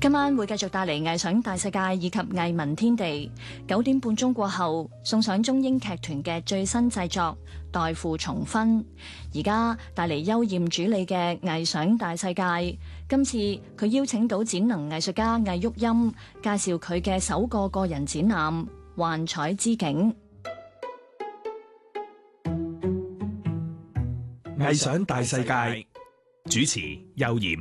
今晚會繼續帶嚟藝想大世界以及藝文天地。9點半鐘過後，送上中英劇團嘅最新製作《代父重婚》。而家帶嚟邱艷主理嘅藝想大世界。今次佢邀請到展能藝術家魏旭鑫，介紹佢嘅首個個人展覽《幻彩之境》。 藝想大世界主持邱艷。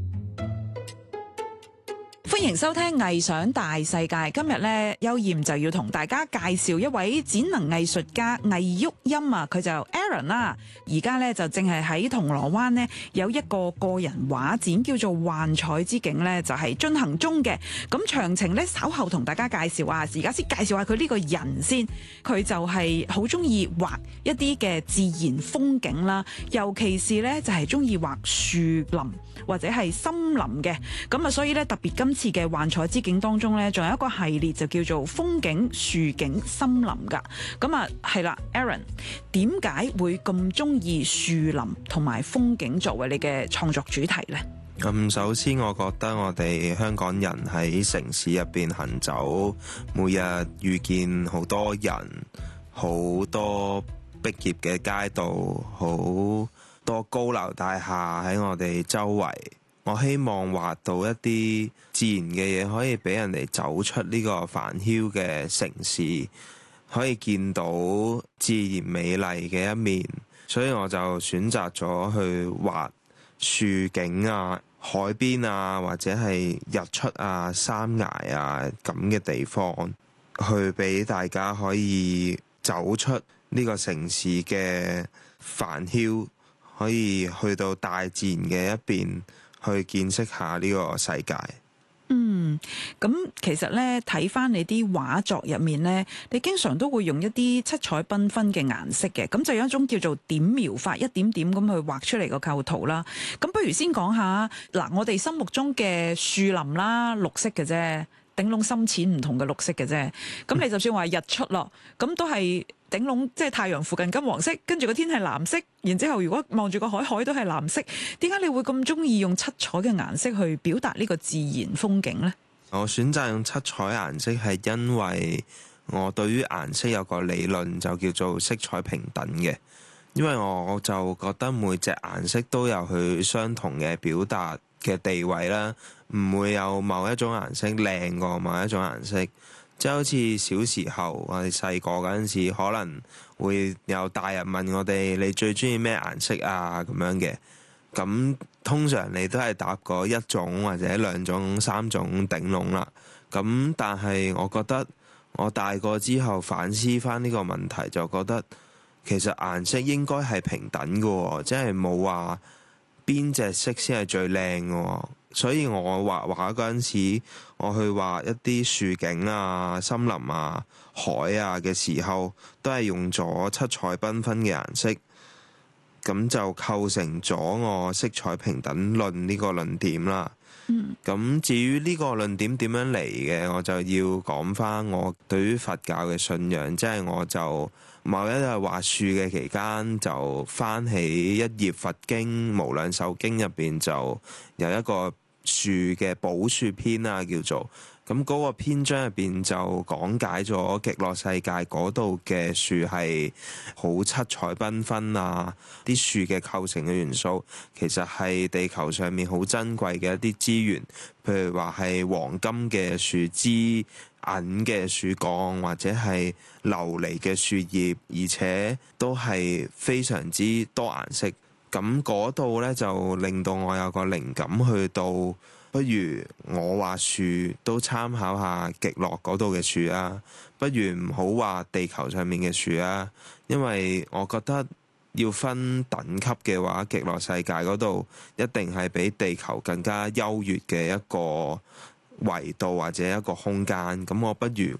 歡迎收聽藝想大世界。今日咧，邱艷就要同大家介紹一位展能藝術家魏旭鑫啊，佢就 Aaron 啦。而家咧就正係喺銅鑼灣呢有一個個人畫展，叫做《幻彩之境》咧，就係進行中嘅。咁詳情咧稍後同大家介紹啊。而家先介紹下佢呢個人先。佢就係好中意畫一啲嘅自然風景啦，尤其是咧就係中意畫樹林或者係森林嘅。咁啊，所以咧特別今次嘅幻彩之境當中咧，仲有一個系列就叫做風景、樹景、森林噶。咁啊，係啦 ，Aaron， 點解會咁中意樹林同埋風景作為你嘅創作主題呢？ 首先我覺得我哋香港人喺城市入邊行走，每日遇見好多人，好多逼仄嘅街道，好多高樓大廈喺我哋周圍。我希望畫到一啲自然嘅嘢，可以俾人哋走出呢個煩囂嘅城市，可以見到自然美麗嘅一面。所以我就選擇咗去畫樹景啊、海邊啊，或者係日出啊、山崖啊咁嘅地方，去俾大家可以走出呢個城市嘅煩囂，可以去到大自然嘅一邊，去見識下呢個世界。 咁其實咧睇翻你啲畫作入面咧，你經常都會用一啲七彩繽紛嘅顏色嘅，咁就有一種叫做點描法，一點點咁去畫出嚟個構圖啦。咁不如先講下嗱，我哋心目中嘅樹林啦，綠色嘅啫，頂籠深淺唔同嘅綠色嘅啫。咁你就算話日出咯，咁都係頂籠，即係太陽附近金黃色，跟住個天係藍色，然之後如果望住個海，海都係藍色。點解你會咁中意用七彩嘅顏色去表達呢個自然風景呢？ 我選擇用七彩顏色係因為我對於顏色有個理論，就叫做色彩平等嘅。因為我就覺得每隻顏色都有佢相同嘅表達嘅地位啦，唔會有某一種顏色靚過某一種顏色。即係好似小時候我哋細個嗰陣時，可能會有大人問我哋你最中意咩顏色啊咁樣嘅。咁通常你都係答過一種或者兩種、三種頂籠啦。咁但係我覺得我大個之後反思翻呢個問題，就覺得其實顏色應該係平等嘅，即係冇話邊隻色先係最靚嘅。所以我畫畫嗰陣時，我去畫一啲樹景啊、森林啊、海啊嘅時候，都係用咗七彩繽紛嘅顏色。咁就構成咗我色彩平等論呢個論點啦。咁至於呢個論點點樣嚟嘅，我就要講翻我對於佛教嘅信仰。即係我就某一日畫樹嘅期間，就翻起一頁佛經《無量壽經》入邊，就有一個樹嘅寶樹篇啊，叫做。咁嗰個篇章入邊就講解咗極樂世界嗰度嘅樹係好七彩繽紛啊，啲樹嘅構成嘅元素其實係地球上面好珍貴嘅一啲資源，譬如話係黃金嘅樹枝、銀嘅樹幹或者係琉璃嘅樹葉，而且都係非常之多顏色。咁嗰度呢，就令到我有個靈感，去到不如我畫樹都參考下極樂嗰度嘅樹啊，不如唔好畫地球上面嘅樹啊，因為我覺得要分等級嘅話，極樂世界嗰度一定係比地球更加優越嘅一個維度或者一個空間。咁我不如